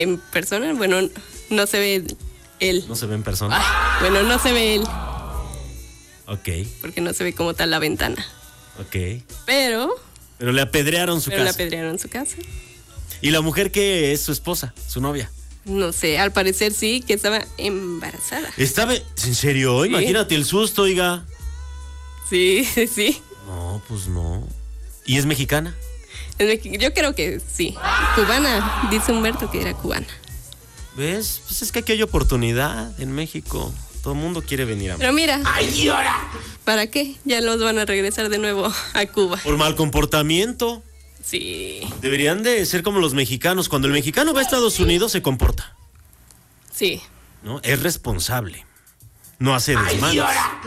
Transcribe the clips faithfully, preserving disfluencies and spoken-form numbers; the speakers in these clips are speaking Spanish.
en persona, bueno, no se ve él. ¿No se ve en persona? Ah, bueno, no se ve él. Ok. Porque no se ve como tal la ventana. Ok. Pero... Pero le apedrearon su pero casa. le apedrearon su casa. ¿Y la mujer qué es? Su esposa, su novia. No sé, al parecer sí, que estaba embarazada. ¿Estaba en serio? Sí. Imagínate el susto, oiga. Sí, sí, sí. No, pues no. ¿Y es mexicana? Yo creo que sí. Cubana, dice Humberto que era cubana. ¿Ves? Pues es que aquí hay oportunidad en México. Todo el mundo quiere venir a Pero mira, ¿para qué? Ya los van a regresar de nuevo a Cuba. Por mal comportamiento. Sí. Deberían de ser como los mexicanos. Cuando el mexicano va a Estados Unidos se comporta, Sí. ¿no? Es responsable. No hace desmanes.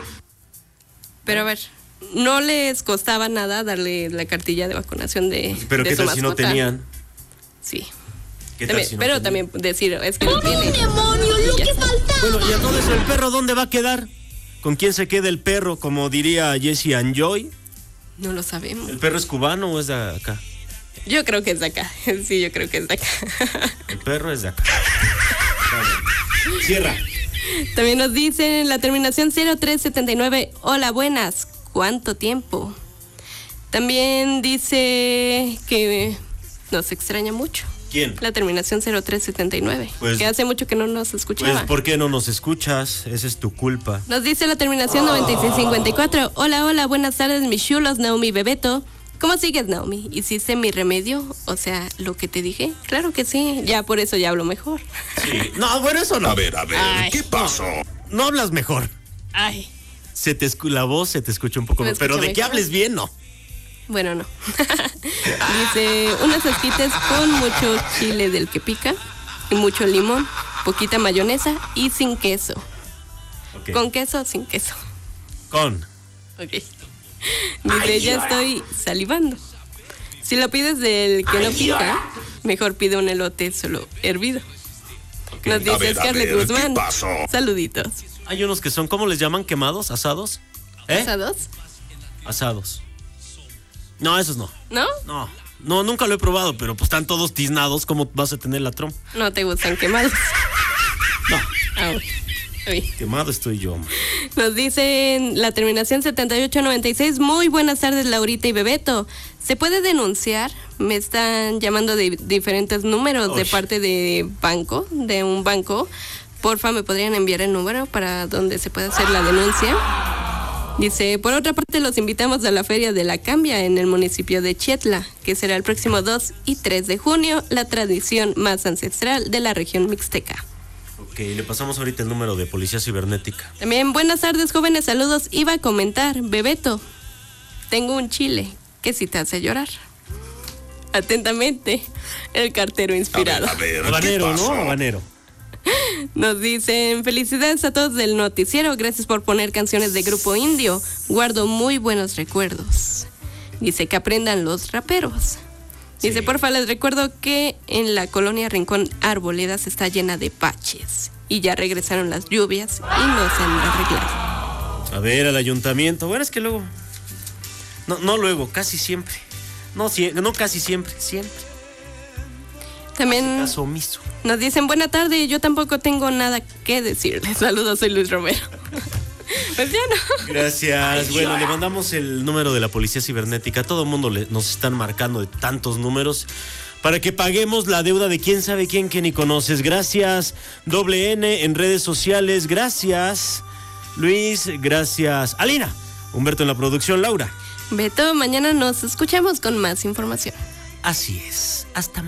Pero a ver, no les costaba nada darle la cartilla de vacunación de Pero de ¿qué su tal si no mascota. tenían? Sí. ¿Qué tal También- si no pero tenían? también decir, es que no tiene. ¡Demonios, lo que falta! Bueno, y entonces el perro, ¿dónde va a quedar? ¿Con quién se queda el perro? Como diría Jesse Anjoy. No lo sabemos. ¿El perro es cubano o es de acá? Yo creo que es de acá. Sí, yo creo que es de acá. El perro es de acá. Cierra. También nos dicen la terminación cero tres setenta y nueve. Hola, buenas. ¿Cuánto tiempo? También dice que nos extraña mucho. ¿Quién? La terminación cero tres setenta y nueve. Pues- que hace mucho que no nos escuchaba. Pues, ¿por qué no nos escuchas? Esa es tu culpa. Nos dice la terminación noventa y seis cincuenta y cuatro. Hola, hola, buenas tardes, mis chulos, Naomi Bebeto. ¿Cómo sigues, Naomi? ¿Hiciste mi remedio? O sea, lo que te dije. Claro que sí, ya por eso ya hablo mejor. Sí. No, bueno, eso no. A ver, a ver, Ay. ¿qué pasó? No hablas mejor. Ay, Se te escu- la voz se te escucha un poco ¿Me mejor. Pero escucha de que mejor? hables bien, no. bueno, no. Dice, unas esquites con mucho chile del que pica y mucho limón, poquita mayonesa y sin queso. Ok. ¿Con queso o sin queso? Con. Ok. Dice, ya estoy salivando. Si lo pides del que no pica, mejor pide un elote solo hervido. Nos A dice ver, a Scarlett ver, ¿qué Guzmán. pasó? Saluditos. Hay unos que son, ¿cómo les llaman? ¿Quemados? ¿Asados? ¿Eh? ¿Asados? Asados. No, esos no. ¿No? No. No, nunca lo he probado, pero pues están todos tiznados. ¿Cómo vas a tener la trompa? No te gustan quemados. No. Ah, uy. Uy. Quemado estoy yo. Nos dicen la terminación setenta y ocho noventa y seis. Muy buenas tardes, Laurita y Bebeto. ¿Se puede denunciar? Me están llamando de diferentes números de Uy. parte de banco, de un banco. Porfa, ¿me podrían enviar el número para donde se pueda hacer la denuncia? Dice, por otra parte, los invitamos a la Feria de la Cambia en el municipio de Chietla, que será el próximo dos y tres de junio, la tradición más ancestral de la región mixteca. Ok, le pasamos ahorita el número de policía cibernética. También, buenas tardes, jóvenes, saludos. Iba a comentar, Bebeto, tengo un chile que si te hace llorar. Atentamente, el cartero A ver, inspirado. a ver, ¿qué Habanero, ¿no? pasó? Habanero. Nos dicen, felicidades a todos del noticiero, gracias por poner canciones de Grupo Indio, guardo muy buenos recuerdos. Dice que aprendan los raperos. Dice, Sí. porfa, les recuerdo que en la colonia Rincón Arboledas está llena de baches y ya regresaron las lluvias y no se han arreglado. A ver, al ayuntamiento. Bueno, es que luego. No, no luego, casi siempre. No, sie- no casi siempre, siempre. También Caso omiso. nos dicen, buena tarde, yo tampoco tengo nada que decirles. Saludos, soy Luis Romero. Pues ya no. Gracias. Bueno, le mandamos el número de la policía cibernética. Todo el mundo le- nos están marcando de tantos números para que paguemos la deuda de quién sabe quién que ni conoces. Gracias, doble N en redes sociales. Gracias, Luis. Gracias, Alina. Humberto en la producción, Laura. Beto, mañana nos escuchamos con más información. Así es. Hasta